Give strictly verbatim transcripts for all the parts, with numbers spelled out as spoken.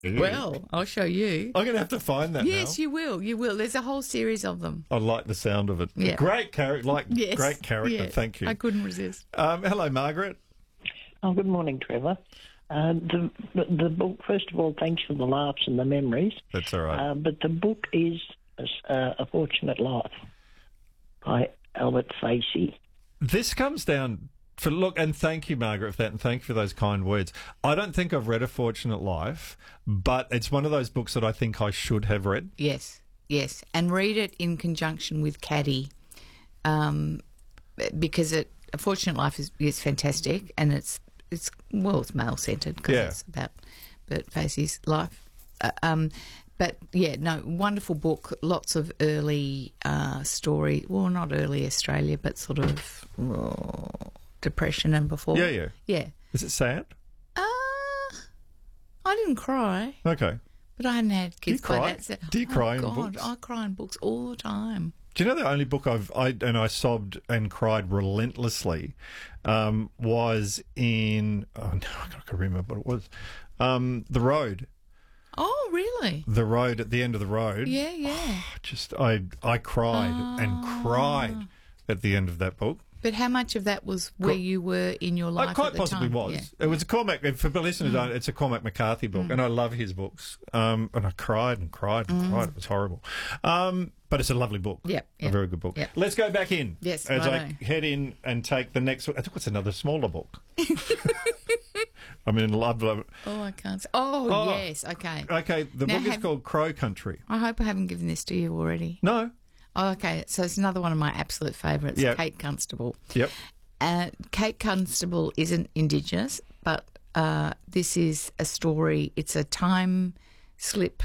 Well, I'll show you. I'm going to have to find that Yes, now. you will. You will. There's a whole series of them. I like the sound of it. Yeah. Great character. Like, Yes. great character. Yeah. Thank you. I couldn't resist. Um, hello, Margaret. Oh, good morning, Trevor. Uh, the, the the book, first of all, thanks for the laughs and the memories. That's all right. Uh, but the book is uh, A Fortunate Life by Albert Facey. This comes down for look, and thank you, Margaret, for that, and thank you for those kind words. I don't think I've read A Fortunate Life, but it's one of those books that I think I should have read. Yes, yes. And read it in conjunction with Caddy, um, because it, A Fortunate Life is, is fantastic, and it's, it's well, it's male-centred because Yeah. it's about Bert Facey's life. Uh, um, but, yeah, no, wonderful book, lots of early uh, story, well, not early Australia, but sort of oh, depression and before. Yeah, yeah. Yeah. Is it sad? Uh, I didn't cry. Okay. But I hadn't had kids Do you by cry? that. So, Do you oh cry in God, books? I cry in books all the time. Do you know the only book I've I and I sobbed and cried relentlessly um, was in oh no I can't remember what it was um, The Road. Oh, really? The Road at the end of the road. Yeah, yeah. Just I I cried and cried at the end of that book. But how much of that was where you were in your life It quite at the possibly time? was. Yeah. It was a Cormac. For the listeners, mm. it's a Cormac McCarthy book, mm. and I love his books. Um, and I cried and cried and mm. cried. It was horrible. Um, but it's a lovely book. Yep, yep. A very good book. Yep. Let's go back in. Yes, as righto. I head in and take the next one. I think it's another smaller book. I'm in love with it. Oh, I can't. Say. Oh, Oh. yes. Okay. Okay, the Now book is have- called Crow Country. I hope I haven't given this to you already. No. Oh, okay. So it's another one of my absolute favourites, Yep. Kate Constable. Yep. Uh, Kate Constable isn't Indigenous, but uh, this is a story. It's a time slip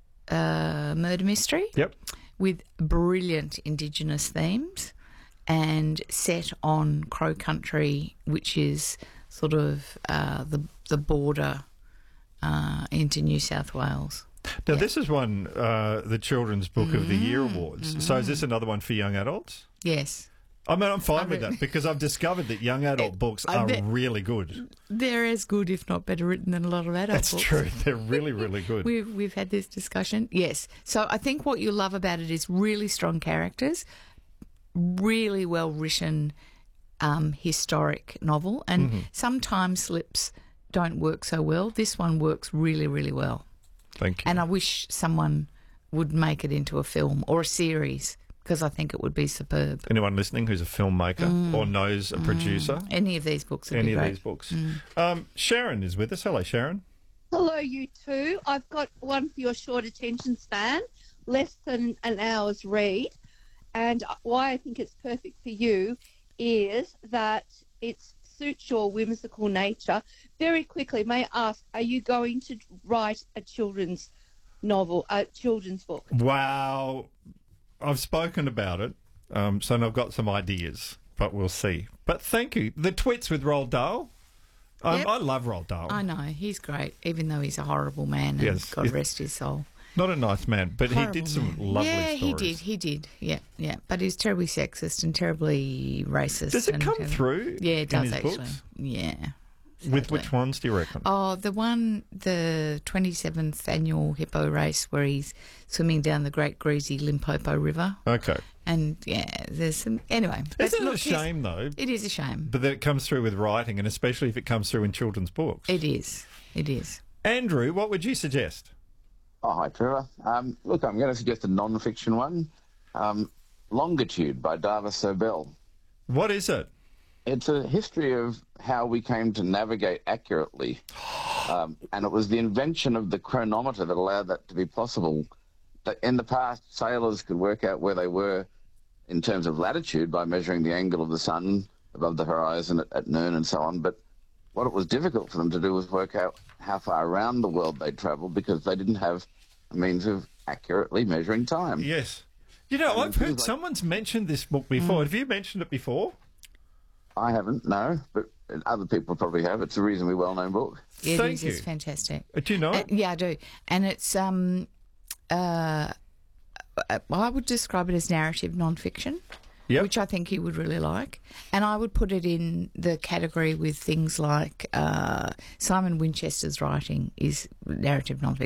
uh, murder mystery Yep. with brilliant Indigenous themes and set on Crow Country, which is sort of uh, the the border uh, into New South Wales. Now, Yeah. this is one, uh, the Children's Book of the Year Awards. Mm. So is this another one for young adults? Yes. I mean, I'm fine I with bet- that because I've discovered that young adult books I are bet- really good. They're as good, if not better written than a lot of adult That's books. true. They're really, really good. We've we've had this discussion. Yes. So I think what you love about it is really strong characters, really well written, um, historic novel, and Mm-hmm. some time slips don't work so well. This one works really, really well, Thank you. and I wish someone would make it into a film or a series because I think it would be superb. Anyone listening who's a filmmaker or knows a producer, Any of these books would any be of great. these books. Um, Sharon is with us. Hello, Sharon. Hello, you two. I've got one for your short attention span, less than an hour's read. And why I think it's perfect for you is that it suits your whimsical nature. Very quickly, may I ask, are you going to write a children's novel, a children's book? Wow. I've spoken about it, um, so I've got some ideas, but we'll see. But thank you. The tweets with Roald Dahl. Um, Yep. I love Roald Dahl. I know, he's great, even though he's a horrible man and Yes. God rest his soul. Not a nice man, but he Horrible did some man. lovely yeah, stories. he did. He did. Yeah, yeah. But he's terribly sexist and terribly racist. Does it and come terribly- through Yeah, it does in his actually. books? Yeah. With sadly. which ones do you reckon? Oh, the one, the twenty-seventh annual hippo race where he's swimming down the Great Greasy Limpopo River. Okay. And yeah, there's some. Anyway. but Isn't it a look, he's- shame, though? It is a shame. But that it comes through with writing, and especially if it comes through in children's books. It is. It is. Andrew, what would you suggest? Oh, hi, Trevor. Um, look, I'm going to suggest a non-fiction one, um, Longitude by Dava Sobel. What is it? It's a history of how we came to navigate accurately, um, and it was the invention of the chronometer that allowed that to be possible. That in the past, sailors could work out where they were in terms of latitude by measuring the angle of the sun above the horizon at, at noon and so on, but what it was difficult for them to do was work out how far around the world they'd travelled because they didn't have a means of accurately measuring time. Yes. You know, Um, I've heard like- someone's mentioned this book before. Have you mentioned it before? I haven't, no, but other people probably have. It's a reasonably well-known book. It Thank is. you. It's fantastic. Uh, Do you know Uh, it? yeah, I do. And it's, um, uh, uh, well, I would describe it as narrative non-fiction, Yep. which I think you would really like. And I would put it in the category with things like uh, Simon Winchester's writing is narrative non-fiction.